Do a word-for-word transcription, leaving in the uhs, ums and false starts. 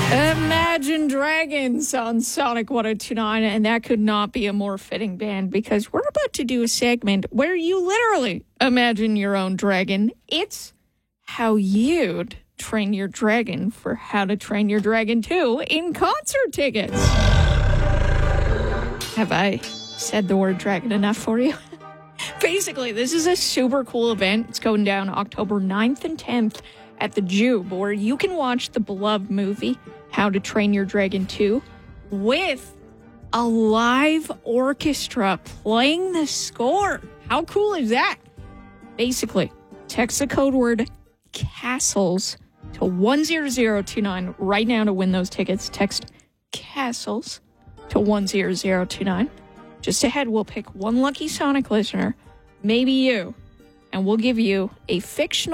Imagine Dragons on Sonic one oh two point nine, and that could not be a more fitting band because we're about to do a segment where you literally imagine your own dragon. It's how you'd train your dragon for How to Train Your Dragon two in concert tickets. Have I said the word dragon enough for you? Basically, this is a super cool event. It's going down October ninth and tenth at the Jube, where you can watch the beloved movie, How to Train Your Dragon two, with a live orchestra playing the score. How cool is that? Basically, text the code word CASTLES to one zero zero two nine right now to win those tickets. Text CASTLES to one zero zero two nine. Just ahead, we'll pick one lucky Sonic listener, maybe you, and we'll give you a fictional